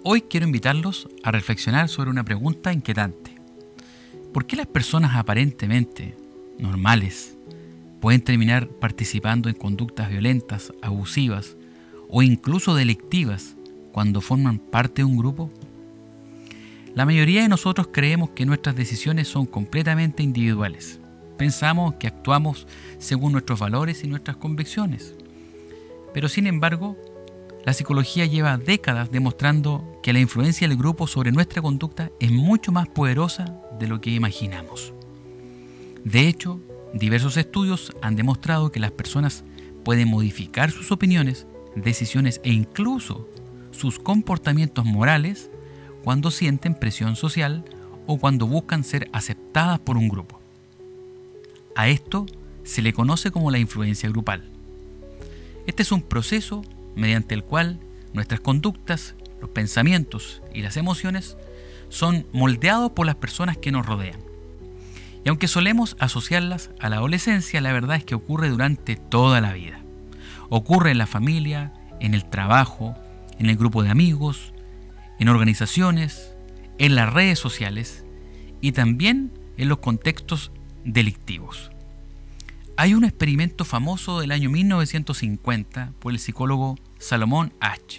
Hoy quiero invitarlos a reflexionar sobre una pregunta inquietante. ¿Por qué las personas aparentemente normales pueden terminar participando en conductas violentas, abusivas o incluso delictivas cuando forman parte de un grupo? La mayoría de nosotros creemos que nuestras decisiones son completamente individuales. Pensamos que actuamos según nuestros valores y nuestras convicciones. Pero sin embargo, la psicología lleva décadas demostrando que la influencia del grupo sobre nuestra conducta es mucho más poderosa de lo que imaginamos. De hecho, diversos estudios han demostrado que las personas pueden modificar sus opiniones, decisiones e incluso sus comportamientos morales cuando sienten presión social o cuando buscan ser aceptadas por un grupo. A esto se le conoce como la influencia grupal. Este es un proceso mediante el cual nuestras conductas, los pensamientos y las emociones son moldeados por las personas que nos rodean. Y aunque solemos asociarlas a la adolescencia, la verdad es que ocurre durante toda la vida. Ocurre en la familia, en el trabajo, en el grupo de amigos, en organizaciones, en las redes sociales y también en los contextos delictivos. Hay un experimento famoso del año 1950 por el psicólogo Salomón Asch.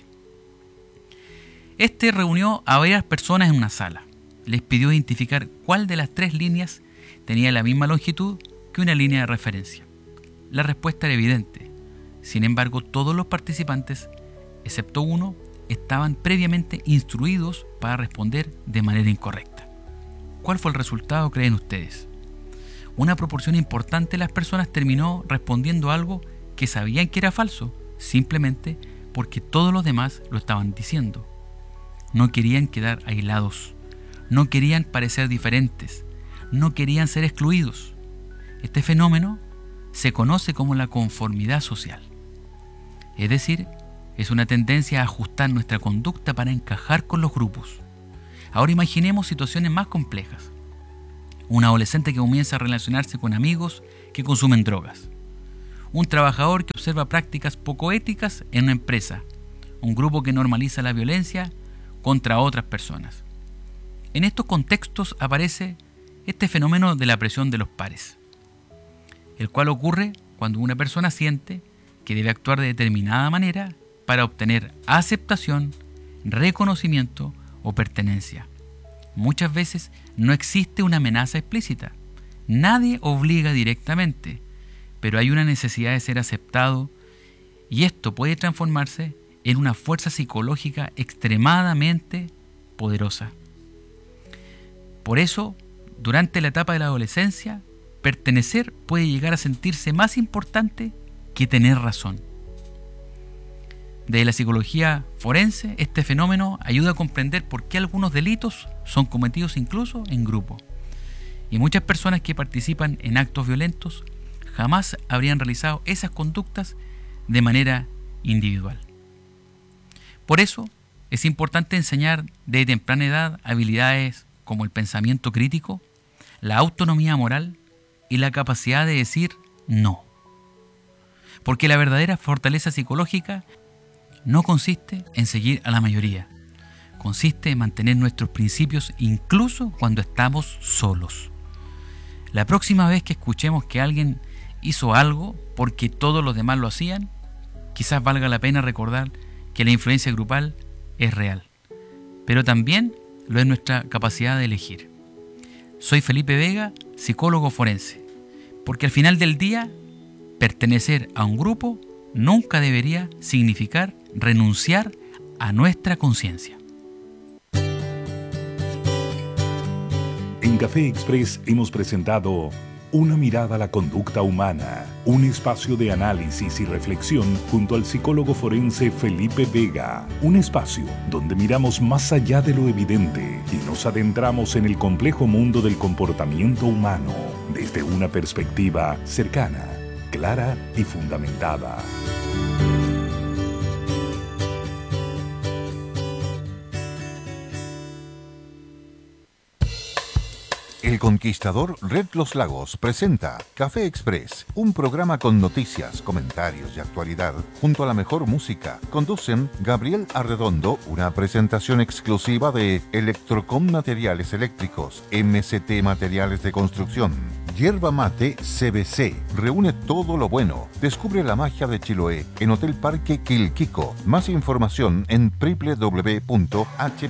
Este reunió a varias personas en una sala. Les pidió identificar cuál de las 3 líneas tenía la misma longitud que una línea de referencia. La respuesta era evidente. Sin embargo, todos los participantes, excepto uno, estaban previamente instruidos para responder de manera incorrecta. ¿Cuál fue el resultado, creen ustedes? Una proporción importante de las personas terminó respondiendo algo que sabían que era falso, simplemente porque todos los demás lo estaban diciendo. No querían quedar aislados, no querían parecer diferentes, no querían ser excluidos. Este fenómeno se conoce como la conformidad social. Es decir, es una tendencia a ajustar nuestra conducta para encajar con los grupos. Ahora imaginemos situaciones más complejas. Un adolescente que comienza a relacionarse con amigos que consumen drogas. Un trabajador que observa prácticas poco éticas en una empresa. Un grupo que normaliza la violencia contra otras personas. En estos contextos aparece este fenómeno de la presión de los pares, el cual ocurre cuando una persona siente que debe actuar de determinada manera para obtener aceptación, reconocimiento o pertenencia. Muchas veces no existe una amenaza explícita. Nadie obliga directamente, pero hay una necesidad de ser aceptado y esto puede transformarse en una fuerza psicológica extremadamente poderosa. Por eso, durante la etapa de la adolescencia, pertenecer puede llegar a sentirse más importante que tener razón. Desde la psicología forense, este fenómeno ayuda a comprender por qué algunos delitos son cometidos incluso en grupo. Y muchas personas que participan en actos violentos jamás habrían realizado esas conductas de manera individual. Por eso, es importante enseñar desde temprana edad habilidades como el pensamiento crítico, la autonomía moral y la capacidad de decir no. Porque la verdadera fortaleza psicológica no consiste en seguir a la mayoría. Consiste en mantener nuestros principios incluso cuando estamos solos. La próxima vez que escuchemos que alguien hizo algo porque todos los demás lo hacían, quizás valga la pena recordar que la influencia grupal es real, pero también lo es nuestra capacidad de elegir. Soy Felipe Vega, psicólogo forense, porque al final del día, pertenecer a un grupo nunca debería significar renunciar a nuestra conciencia. En Café Express hemos presentado Una mirada a la conducta humana, un espacio de análisis y reflexión junto al psicólogo forense Felipe Vega, un espacio donde miramos más allá de lo evidente y nos adentramos en el complejo mundo del comportamiento humano desde una perspectiva cercana, clara y fundamentada. El Conquistador Red Los Lagos presenta Café Express, un programa con noticias, comentarios y actualidad, junto a la mejor música. Conducen Gabriel Arredondo, una presentación exclusiva de Electrocom Materiales Eléctricos, MCT Materiales de Construcción, Yerba Mate CBC. Reúne todo lo bueno. Descubre la magia de Chiloé en Hotel Parque Quilquico. Más información en www.hpq.cl.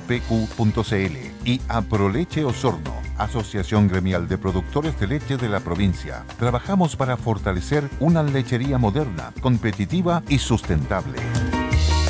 Y Aproleche Osorno, Asociación Gremial de Productores de Leche de la provincia. Trabajamos para fortalecer una lechería moderna, competitiva y sustentable.